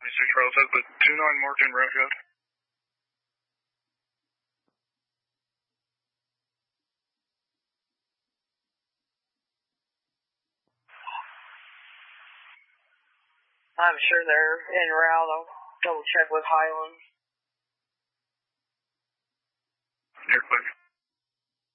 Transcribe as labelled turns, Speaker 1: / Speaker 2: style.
Speaker 1: 26 Charles has the 29 marked in route code.
Speaker 2: I'm sure they're en route. I'll double check with Highland.
Speaker 1: You're clear.